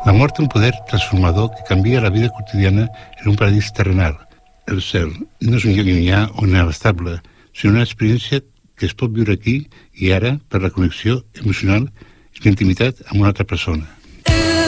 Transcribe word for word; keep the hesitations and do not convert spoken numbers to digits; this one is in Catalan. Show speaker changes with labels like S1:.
S1: La mort té un poder transformador que canvia la vida quotidiana en un paradís terrenal. El cel no és un lloc llunyà o inabastable, sinó una experiència que es pot viure aquí i ara per la connexió emocional i l'intimitat amb una altra persona.